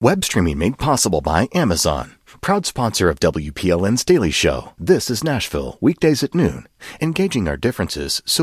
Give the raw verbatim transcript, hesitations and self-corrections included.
Web streaming made possible by Amazon. Proud sponsor of W P L N's Daily Show. This is Nashville, weekdays at noon. Engaging our differences so